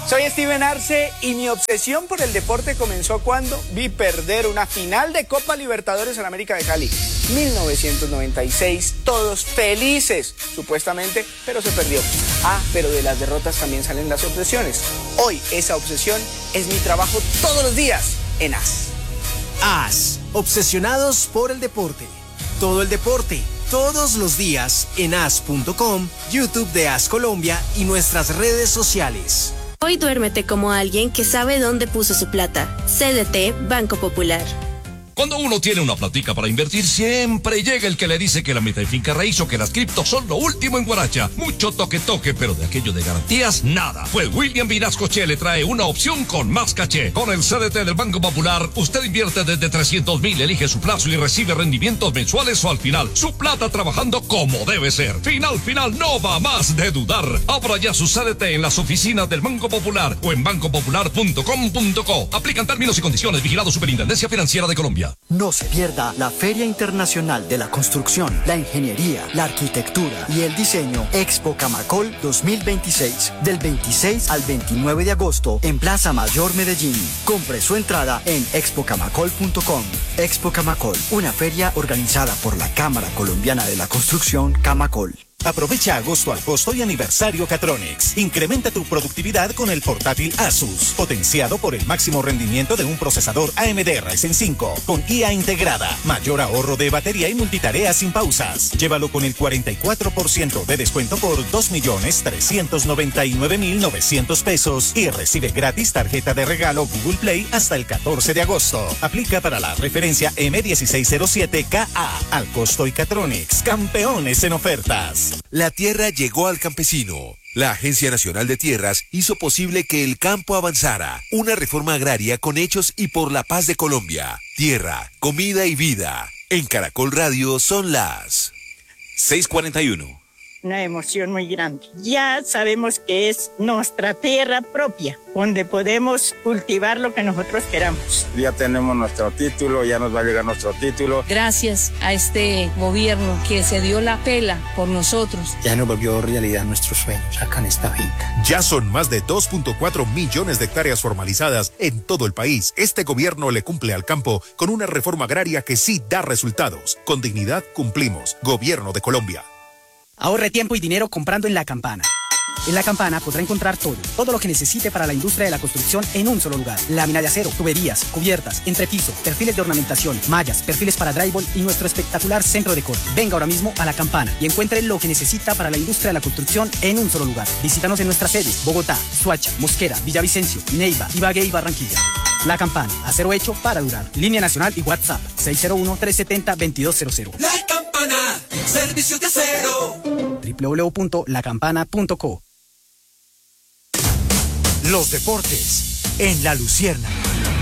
Soy Steven Arce y mi obsesión por el deporte comenzó cuando vi perder una final de Copa Libertadores en América de Cali. 1996, todos felices, supuestamente, pero se perdió. Pero de las derrotas también salen las obsesiones. Hoy esa obsesión es mi trabajo todos los días en AS. AS, obsesionados por el deporte. Todo el deporte, todos los días en as.com, YouTube de AS Colombia y nuestras redes sociales. Hoy duérmete como alguien que sabe dónde puso su plata. CDT Banco Popular. Cuando uno tiene una platica para invertir, siempre llega el que le dice que la meta de finca raíz o que las criptos son lo último en Guaracha. Mucho toque, pero de aquello de garantías, nada. Pues William Vinasco Che le trae una opción con más caché. Con el CDT del Banco Popular, usted invierte desde 300,000, elige su plazo y recibe rendimientos mensuales o al final. Su plata trabajando como debe ser. Final, no va más de dudar. Abra ya su CDT en las oficinas del Banco Popular o en bancopopular.com.co. Aplican términos y condiciones. Vigilado Superintendencia Financiera de Colombia. No se pierda la Feria Internacional de la Construcción, la Ingeniería, la Arquitectura y el Diseño Expo Camacol 2026, del 26 al 29 de agosto en Plaza Mayor Medellín. Compre su entrada en expocamacol.com. Expo Camacol, una feria organizada por la Cámara Colombiana de la Construcción, Camacol. Aprovecha agosto al costo y aniversario Catronics. Incrementa tu productividad con el portátil Asus, potenciado por el máximo rendimiento de un procesador AMD Ryzen 5, con IA integrada, mayor ahorro de batería y multitarea sin pausas. Llévalo con el 44% de descuento por 2.399.900 pesos y recibe gratis tarjeta de regalo Google Play hasta el 14 de agosto. Aplica para la referencia M1607KA. Al costo y Catronics, campeones en ofertas. La tierra llegó al campesino. La Agencia Nacional de Tierras hizo posible que el campo avanzara. Una reforma agraria con hechos y por la paz de Colombia. Tierra, comida y vida. En Caracol Radio son las 6:41. Una emoción muy grande. Ya sabemos que es nuestra tierra propia, donde podemos cultivar lo que nosotros queramos. Ya tenemos nuestro título, ya nos va a llegar nuestro título. Gracias a este gobierno que se dio la pela por nosotros. Ya nos volvió realidad nuestros sueños acá en esta finca. Ya son más de 2.4 millones de hectáreas formalizadas en todo el país. Este gobierno le cumple al campo con una reforma agraria que sí da resultados. Con dignidad cumplimos. Gobierno de Colombia. Ahorre tiempo y dinero comprando en La Campana. En La Campana podrá encontrar todo lo que necesite para la industria de la construcción en un solo lugar. Lámina de acero, tuberías, cubiertas, entrepiso, perfiles de ornamentación, mallas, perfiles para drywall y nuestro espectacular centro de corte. Venga ahora mismo a La Campana y encuentre lo que necesita para la industria de la construcción en un solo lugar. Visítanos en nuestras sedes: Bogotá, Soacha, Mosquera, Villavicencio, Neiva, Ibagué y Barranquilla. La Campana, acero hecho para durar. Línea nacional y WhatsApp 601-370-2200. La Campana, servicios de acero. www.lacampana.co. Los deportes en La Luciérnaga.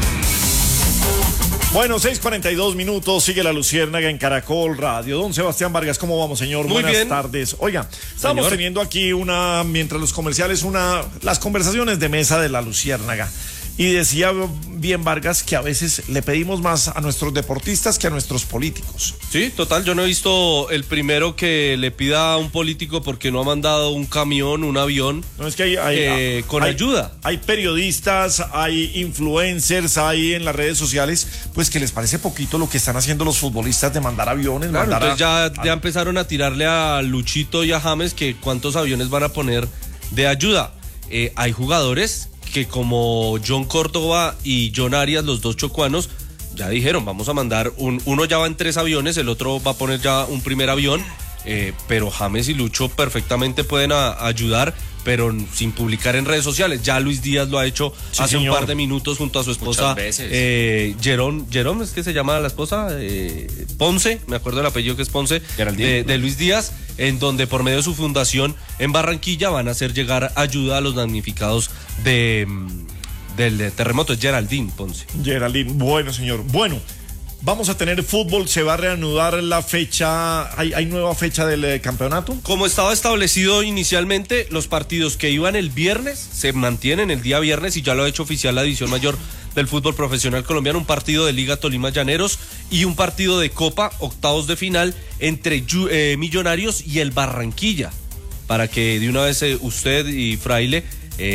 Bueno, 6:42 minutos, sigue La Luciérnaga en Caracol Radio. Don Sebastián Vargas, ¿cómo vamos, señor? Muy Buenas bien. tardes. Oiga, estamos teniendo aquí mientras los comerciales, las conversaciones de mesa de La Luciérnaga. Y decía bien Vargas que a veces le pedimos más a nuestros deportistas que a nuestros políticos. Sí, total, yo no he visto el primero que le pida a un político porque no ha mandado un camión, un avión. No, es que hay ayuda. Hay periodistas, hay influencers, hay en las redes sociales, pues que les parece poquito lo que están haciendo los futbolistas de mandar aviones. Claro, entonces ya empezaron a tirarle a Luchito y a James que cuántos aviones van a poner de ayuda. Hay jugadores que como John Córdoba y John Arias, los dos chocuanos, ya dijeron, vamos a mandar uno ya va en 3 aviones, el otro va a poner ya un primer avión, pero James y Lucho perfectamente pueden ayudar, pero sin publicar en redes sociales. Ya Luis Díaz lo ha hecho hace un par de minutos junto a su esposa. Muchas veces. Jerome, es que se llama la esposa, Ponce, me acuerdo el apellido que es Ponce, de Luis Díaz, en donde por medio de su fundación en Barranquilla van a hacer llegar ayuda a los damnificados del terremoto. Es Geraldine Ponce. Geraldine, bueno, señor. Bueno, vamos a tener fútbol, se va a reanudar la fecha, ¿hay nueva fecha del campeonato? Como estaba establecido inicialmente, los partidos que iban el viernes se mantienen el día viernes y ya lo ha hecho oficial la División Mayor del fútbol profesional colombiano, un partido de Liga Tolima Llaneros y un partido de Copa, octavos de final entre Millonarios y el Barranquilla, para que de una vez usted y Fraile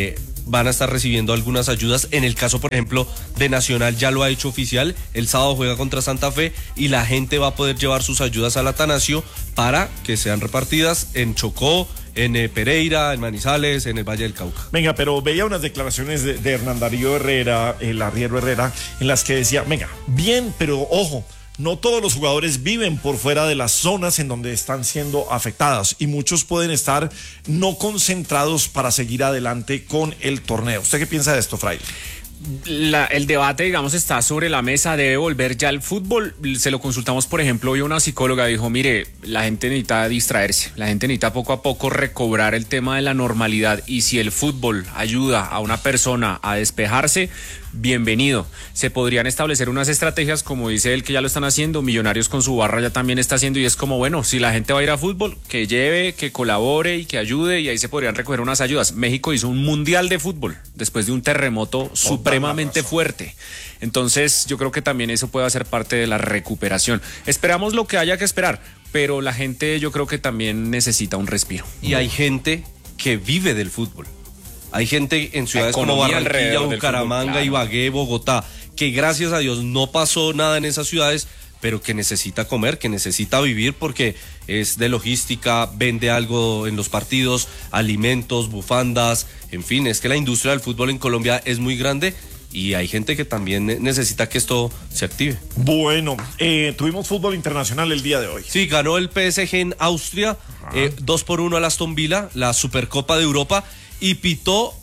van a estar recibiendo algunas ayudas. En el caso, por ejemplo, de Nacional ya lo ha hecho oficial, el sábado juega contra Santa Fe y la gente va a poder llevar sus ayudas al Atanasio para que sean repartidas en Chocó, en Pereira, en Manizales, en el Valle del Cauca. Venga, pero veía unas declaraciones de Hernán Darío Herrera, el arriero Herrera, en las que decía, venga, bien, pero ojo, no todos los jugadores viven por fuera de las zonas en donde están siendo afectadas y muchos pueden estar no concentrados para seguir adelante con el torneo. ¿Usted qué piensa de esto, Fraile? El debate, digamos, está sobre la mesa, debe volver ya el fútbol. Se lo consultamos, por ejemplo, hoy una psicóloga dijo, mire, la gente necesita distraerse, la gente necesita poco a poco recobrar el tema de la normalidad y si el fútbol ayuda a una persona a despejarse, bienvenido. Se podrían establecer unas estrategias, como dice él, que ya lo están haciendo, Millonarios con su barra ya también está haciendo y es como, bueno, si la gente va a ir a fútbol, que lleve, que colabore y que ayude y ahí se podrían recoger unas ayudas. México hizo un mundial de fútbol después de un terremoto supremamente fuerte. Entonces yo creo que también eso puede hacer parte de la recuperación. Esperamos lo que haya que esperar, pero la gente yo creo que también necesita un respiro. Y hay gente que vive del fútbol. Hay gente en ciudades como Barranquilla, Bucaramanga, claro, Ibagué, Bogotá, que gracias a Dios no pasó nada en esas ciudades, pero que necesita comer, que necesita vivir porque es de logística, vende algo en los partidos, alimentos, bufandas, en fin, es que la industria del fútbol en Colombia es muy grande y hay gente que también necesita que esto se active. Bueno, tuvimos fútbol internacional el día de hoy. Sí, ganó el PSG en Austria, 2-1 al Aston Villa, la Supercopa de Europa, y pitó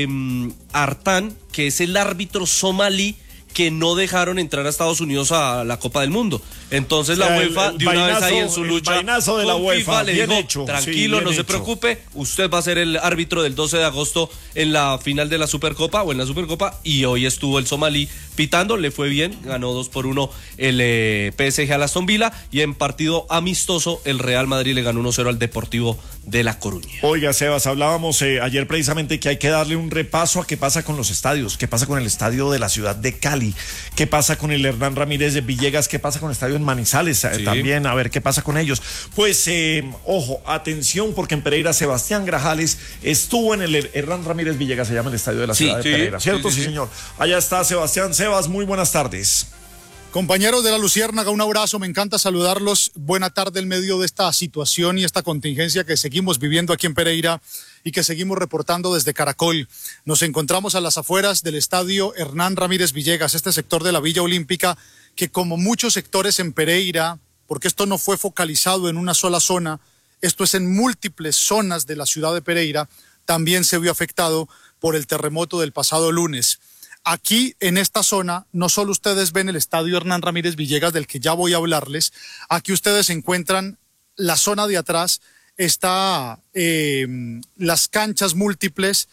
Artan, que es el árbitro somalí que no dejaron entrar a Estados Unidos a la Copa del Mundo. Entonces la UEFA, de una vez ahí en su lucha, el vainazo de la UEFA, le dijo, hecho, tranquilo, sí, no se preocupe, usted va a ser el árbitro del 12 de agosto en la final de la Supercopa o en la Supercopa, y hoy estuvo el somalí pitando, le fue bien, ganó 2-1 el PSG al Aston Villa, y en partido amistoso el Real Madrid le ganó 1-0 al Deportivo de La Coruña. Oiga, Sebas, hablábamos ayer precisamente que hay que darle un repaso a qué pasa con los estadios, qué pasa con el estadio de la ciudad de Cali, qué pasa con el Hernán Ramírez de Villegas, qué pasa con el estadio en Manizales, sí, también, a ver qué pasa con ellos. Pues, ojo, atención, porque en Pereira Sebastián Grajales estuvo en el Hernán Ramírez Villegas, se llama el estadio de la ciudad de Pereira, ¿cierto? Sí, señor. Allá está Sebastián. Sebas, muy buenas tardes. Compañeros de la Luciérnaga, un abrazo, me encanta saludarlos. Buena tarde en medio de esta situación y esta contingencia que seguimos viviendo aquí en Pereira y que seguimos reportando desde Caracol. Nos encontramos a las afueras del estadio Hernán Ramírez Villegas, este sector de la Villa Olímpica, que como muchos sectores en Pereira, porque esto no fue focalizado en una sola zona, esto es en múltiples zonas de la ciudad de Pereira, también se vio afectado por el terremoto del pasado lunes. Aquí, en esta zona, no solo ustedes ven el estadio Hernán Ramírez Villegas, del que ya voy a hablarles, aquí ustedes encuentran la zona de atrás, está las canchas múltiples,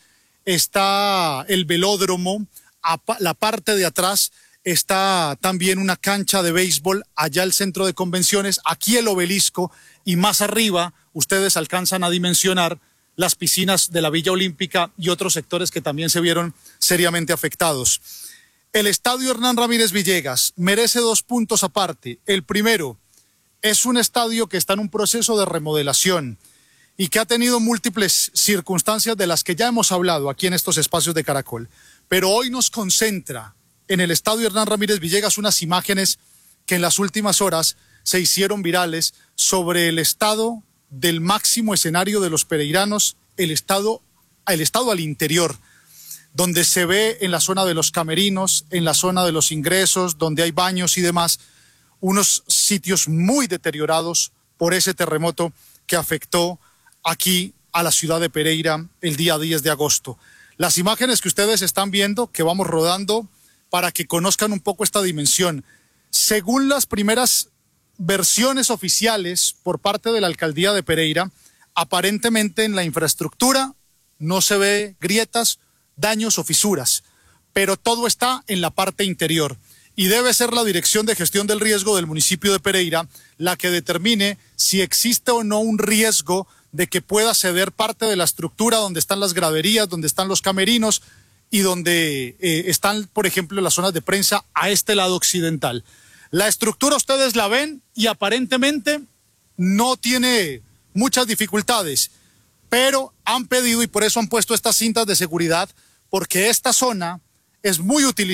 está el velódromo, la parte de atrás está también una cancha de béisbol, allá el centro de convenciones, aquí el obelisco y más arriba ustedes alcanzan a dimensionar las piscinas de la Villa Olímpica y otros sectores que también se vieron seriamente afectados. El estadio Hernán Ramírez Villegas merece 2 puntos aparte. El primero, es un estadio que está en un proceso de remodelación y que ha tenido múltiples circunstancias de las que ya hemos hablado aquí en estos espacios de Caracol. Pero hoy nos concentra en el estadio Hernán Ramírez Villegas unas imágenes que en las últimas horas se hicieron virales sobre el estado del máximo escenario de los pereiranos, el estado al interior, donde se ve en la zona de los camerinos, en la zona de los ingresos, donde hay baños y demás, unos sitios muy deteriorados por ese terremoto que afectó aquí a la ciudad de Pereira el día 10 de agosto. Las imágenes que ustedes están viendo, que vamos rodando para que conozcan un poco esta dimensión. Según las primeras versiones oficiales por parte de la alcaldía de Pereira, aparentemente en la infraestructura no se ve grietas, daños o fisuras, pero todo está en la parte interior y debe ser la Dirección de Gestión del Riesgo del municipio de Pereira la que determine si existe o no un riesgo de que pueda ceder parte de la estructura donde están las graderías, donde están los camerinos y donde están, por ejemplo, las zonas de prensa a este lado occidental. La estructura ustedes la ven y aparentemente no tiene muchas dificultades, pero han pedido y por eso han puesto estas cintas de seguridad porque esta zona es muy utilizada